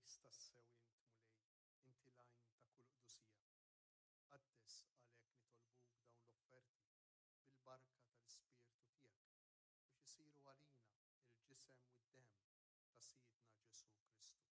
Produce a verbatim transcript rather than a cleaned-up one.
Qudis tassew int mulej, inti lajn ta' kull qdusija. Qaddis għalhekk nitolbuk dawn l-offerti bil-barka tal-Ispirtu tiegħek biex isiru għalina il-ġisem u d-demm ta' Sidna Ġesu Kristu.